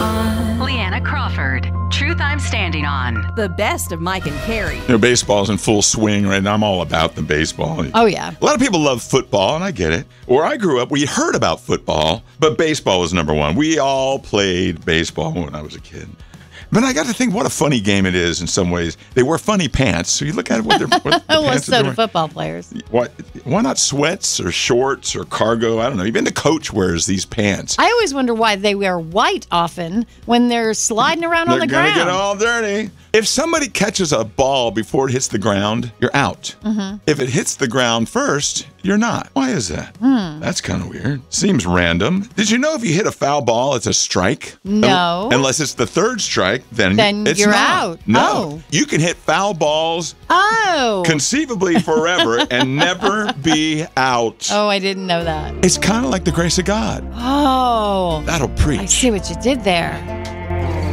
Leanna Crawford. Truth I'm Standing On. The best of Mike and Carrie. Baseball's in full swing right now. I'm all about the baseball. Oh, yeah. A lot of people love football, and I get it. Where I grew up, we heard about football, but baseball was number one. We all played baseball when I was a kid. But I got to think, what a funny game it is in some ways. They wear funny pants, so you look at it, what the Well, pants so are do doing. football players. Why not sweats or shorts or cargo? I don't know. Even the coach wears these pants. I always wonder why they wear white often when they're sliding around on the ground. They're going to get all dirty. If somebody catches a ball before it hits the ground, you're out. Mm-hmm. If it hits the ground first, you're not. Why is that? That's kind of weird. Seems random. Did you know if you hit a foul ball, it's a strike? No. Unless it's the third strike, then it's you're not. out. No. Oh. You can hit foul balls Oh. conceivably forever and never be out. Oh, I didn't know that. It's kind of like the grace of God. Oh. That'll preach. I see what you did there.